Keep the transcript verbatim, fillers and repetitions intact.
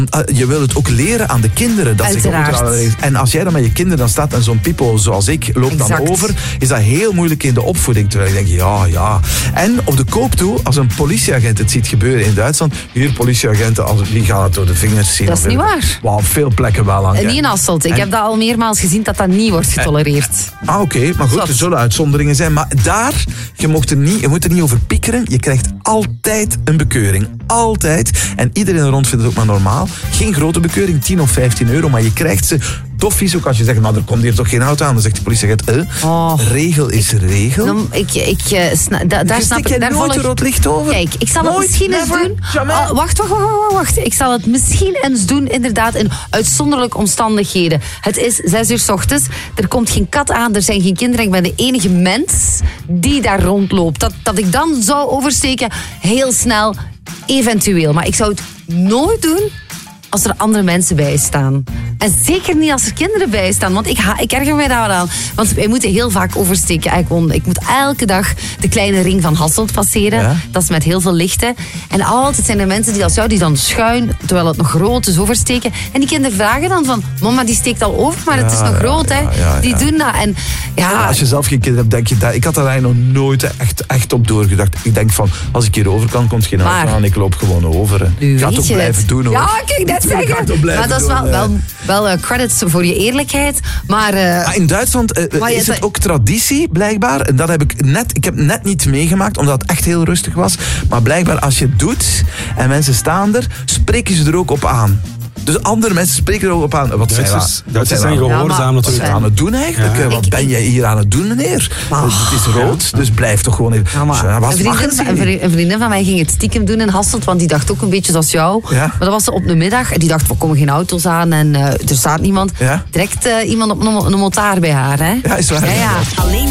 Je wil het ook leren aan de kinderen. Dat Uiteraard. En als jij dan met je kinderen dan staat en zo'n pipo zoals ik loopt Exact. dan over, is dat heel moeilijk in de opvoeding. Terwijl ik denk, ja, ja. En op de koop toe, als een politieagent het ziet gebeuren in Duitsland, hier politieagenten, als, die gaan het door de vingers zien. Dat is niet waar. Wow, op veel plekken wel lang. En niet in Hasselt. Ik en, heb dat al meermaals gezien dat dat niet wordt getolereerd. Ah, oké, okay, maar goed, Zat. er zullen uitzonderingen zijn. Maar daar, je, mocht er niet, je moet er niet over piekeren. Je krijgt altijd een bekeuring. Altijd. En iedereen rond vindt het ook maar normaal. Geen grote bekeuring, tien of vijftien euro, maar je krijgt ze doffies ook als je zegt, maar er komt hier toch geen auto aan. Dan zegt de politieagent, eh, Oh. regel is regel. Dan, ik, ik, eh, sna, da, daar je snap stikt ik. je Daar nooit volg- een rood licht over. Kijk, ik zal het Nooit, misschien eens never, doen. jamais. Ah, wacht, wacht, wacht, wacht, wacht. Ik zal het misschien eens doen, inderdaad, in uitzonderlijke omstandigheden. Het is zes uur 's ochtends. Er komt geen kat aan, er zijn geen kinderen. Ik ben de enige mens die daar rondloopt. Dat, dat ik dan zou oversteken, heel snel, eventueel. Maar ik zou het nooit doen als er andere mensen bij staan. En zeker niet als er kinderen bij staan. Want ik, ha- ik erger mij daar wel aan. Want wij moeten heel vaak oversteken. Ik, woon, ik moet elke dag de kleine ring van Hasselt passeren. Ja. Dat is met heel veel lichten. En altijd zijn er mensen die als jou die dan schuin, terwijl het nog groot is, oversteken. En die kinderen vragen dan van, mama die steekt al over, maar het is Ja, nog ja, groot. ja, hè. ja, Die ja. doen dat. En ja, Als je zelf geen kinderen hebt, denk je dat. Ik had daar eigenlijk nog nooit echt, echt op doorgedacht. Ik denk van, als ik hier over kan, komt geen auto Maar- aan. Ik loop gewoon over. Hè. nu Ik ga het weet ook je blijven het. doen, hoor. Ja, kijk, dat Tuurlijk ga ik het ook zeggen. blijven Maar dat is wel, doen, wel, eh. wel eh, credits voor je eerlijkheid. Maar eh, Ah, in Duitsland eh, Maar je is het zei- ook traditie, blijkbaar. En dat heb ik net, ik heb net niet meegemaakt, omdat het echt heel rustig was. Maar blijkbaar, als je het doet en mensen staan er, spreken ze er ook op aan. Dus andere mensen spreken er ook op aan. Wat zijn we Duitsers, wat Duitsers zijn zijn we aan- gehoorzaam Ja, wat zijn natuurlijk. we aan het doen eigenlijk? Ja. Eh, Wat Ik- ben jij hier aan het doen, meneer? Maar- het is rood, dus blijf toch gewoon even... Ja, maar Ja, wat een, mag vriendin, het een, hier? vri- een vriendin van mij ging het stiekem doen in Hasselt, want die dacht ook een beetje zoals jou. Ja. Maar dat was ze op de middag en die dacht, er komen geen auto's aan en eh, er staat niemand. Ja. Direct eh, iemand op een, een motaar bij haar. Hè? Ja, is waar. Ja, ja. Alleen